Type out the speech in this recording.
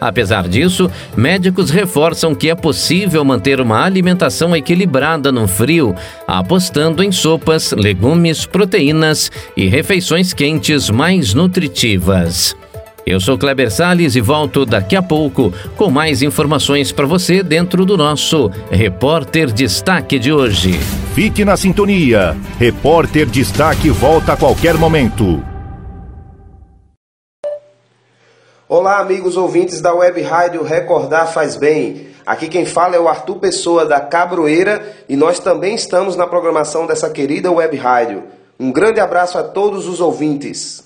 Apesar disso, médicos reforçam que é possível manter uma alimentação equilibrada no frio, apostando em sopas, legumes, proteínas e refeições quentes mais nutritivas. Eu sou Kleber Salles e volto daqui a pouco com mais informações para você dentro do nosso Repórter Destaque de hoje. Fique na sintonia. Repórter Destaque volta a qualquer momento. Olá, amigos ouvintes da Web Rádio Recordar Faz Bem. Aqui quem fala é o Arthur Pessoa da Cabroeira e nós também estamos na programação dessa querida Web Rádio. Um grande abraço a todos os ouvintes.